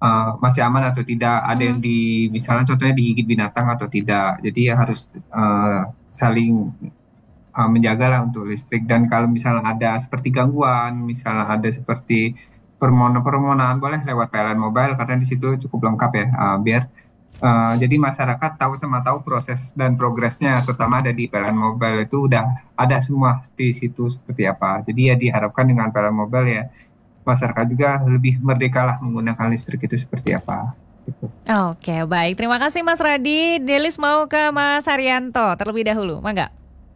masih aman atau tidak, ada yang Mhm. misalnya contohnya digigit binatang atau tidak. Jadi ya harus saling menjaga lah untuk listrik. Dan kalau misalnya ada seperti gangguan, misalnya ada seperti permohonan-permohonan, boleh lewat PLN Mobile karena di situ cukup lengkap ya, biar jadi masyarakat tahu sama tahu proses dan progresnya, terutama ada di PLN Mobile itu udah ada semua di situ seperti apa. Jadi ya diharapkan dengan PLN Mobile ya masyarakat juga lebih merdeka lah menggunakan listrik itu seperti apa. Gitu. Oke, baik. Terima kasih Mas Radi. Delis mau ke Mas Haryanto terlebih dahulu, mangga?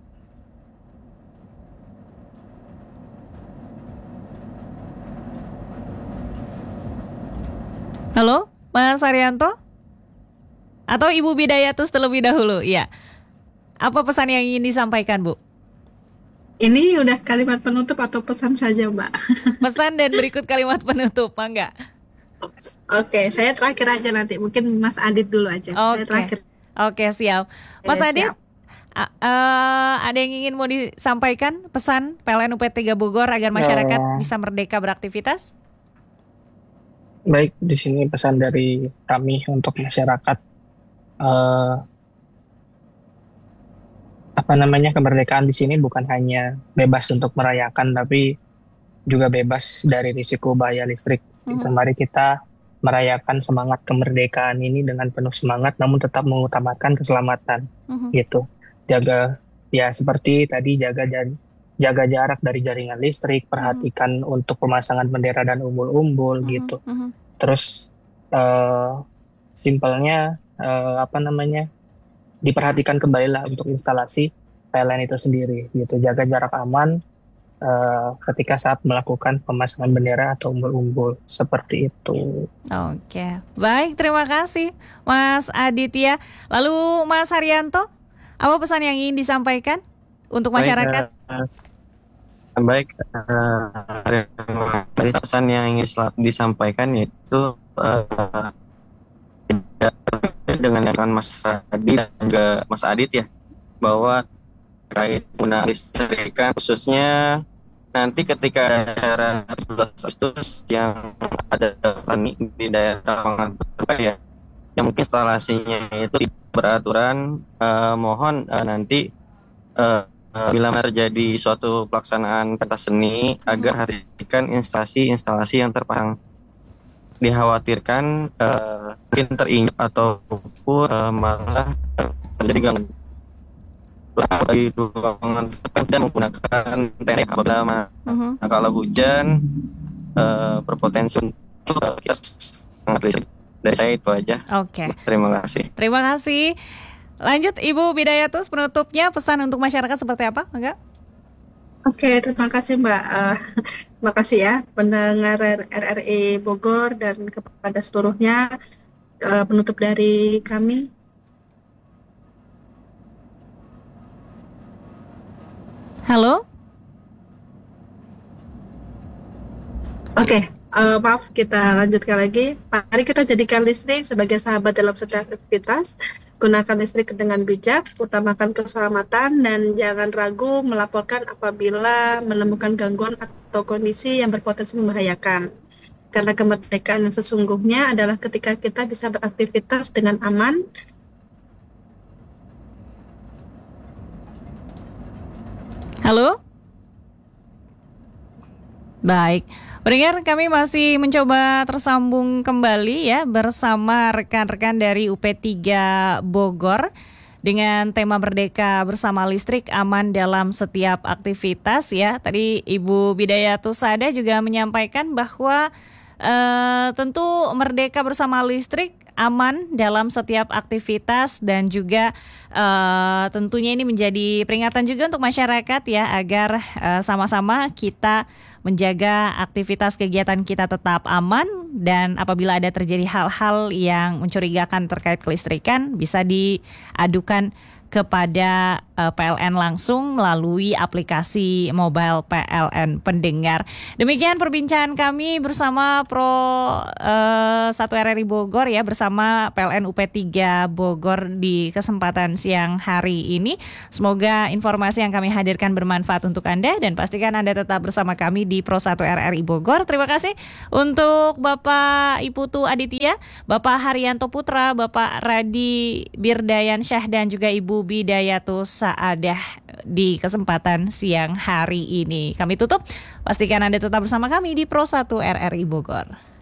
Halo, Mas Haryanto? Atau Ibu Bidayatus terlebih dahulu? Iya. Apa pesan yang ingin disampaikan, Bu? Ini udah kalimat penutup atau pesan saja, Mbak? Pesan dan berikut kalimat penutup, mangga. Oke, saya terakhir aja nanti. Mungkin Mas Adit dulu aja. Saya Oke, terakhir. oke, siap. Mas Adit, Siap. ada yang ingin mau disampaikan pesan PLN UP3 Bogor agar masyarakat Eh, bisa merdeka beraktivitas? Baik, di sini pesan dari kami untuk masyarakat, eh, apa namanya, kemerdekaan di sini bukan hanya bebas untuk merayakan, tapi juga bebas dari risiko bahaya listrik. Gitu. Mhm, Mari kita merayakan semangat kemerdekaan ini dengan penuh semangat, namun tetap mengutamakan keselamatan. mhm, Gitu. Jaga, ya seperti tadi, jaga jarak dari jaringan listrik, mhm, perhatikan untuk pemasangan bendera dan umbul-umbul mhm, gitu. mhm. Terus eh, simpelnya, apa namanya, diperhatikan kembali lah untuk instalasi PLN itu sendiri gitu, jaga jarak aman ketika saat melakukan pemasangan bendera atau umbul-umbul seperti itu. Oke, baik, terima kasih Mas Aditya. Lalu Mas Haryanto, apa pesan yang ingin disampaikan untuk Baik, masyarakat? baik. Dari pesan yang ingin disampaikan yaitu dengan Mas Radi dan juga Mas Adit ya, bahwa terkait penggunaan listrik kan khususnya nanti ketika acara 17 Agustus yang ada di daerah Pangandaran ya, yang mungkin instalasinya itu tidak beraturan, mohon nanti bila terjadi suatu pelaksanaan pentas seni agar hentikan instalasi yang dikhawatirkan mungkin terinjak ataupun malah menjadi gangguan bagi ruangan dan menggunakan teknik apabila kalau hujan berpotensi untuk sangat listrik. Dari saya itu aja. Oke, Terima kasih. terima kasih. Lanjut Ibu Bidayatus, penutupnya pesan untuk masyarakat seperti apa? Enggak? Oke, terima kasih Mbak. Terima kasih ya pendengar RRI Bogor dan kepada seluruhnya. Penutup dari kami. Halo? Oke, maaf kita lanjutkan lagi. Mari kita jadikan listrik sebagai sahabat dalam setiap aktivitas. Gunakan listrik dengan bijak, utamakan keselamatan, dan jangan ragu melaporkan apabila menemukan gangguan atau kondisi yang berpotensi membahayakan. Karena kemerdekaan yang sesungguhnya adalah ketika kita bisa beraktivitas dengan aman. Halo? Baik, pendengar, kami masih mencoba tersambung kembali ya bersama rekan-rekan dari UP3 Bogor dengan tema Merdeka Bersama Listrik Aman Dalam Setiap Aktivitas ya. Tadi Ibu Bidayatus Sada juga menyampaikan bahwa tentu merdeka bersama listrik aman dalam setiap aktivitas dan juga tentunya ini menjadi peringatan juga untuk masyarakat ya agar sama-sama kita menjaga aktivitas kegiatan kita tetap aman dan apabila ada terjadi hal-hal yang mencurigakan terkait kelistrikan bisa diadukan kepada PLN langsung melalui aplikasi mobile PLN pendengar. Demikian perbincangan kami bersama Pro 1 RRI Bogor ya, bersama PLN UP3 Bogor di kesempatan siang hari ini. Semoga informasi yang kami hadirkan bermanfaat untuk Anda dan pastikan Anda tetap bersama kami di Pro 1 RRI Bogor. Terima kasih untuk Bapak Iputu Aditya, Bapak Haryanto Putra, Bapak Radi Birdayan Syah dan juga Ibu Bidayatus Saadah di kesempatan siang hari ini. Kami tutup, pastikan Anda tetap bersama kami di Pro 1 RRI Bogor.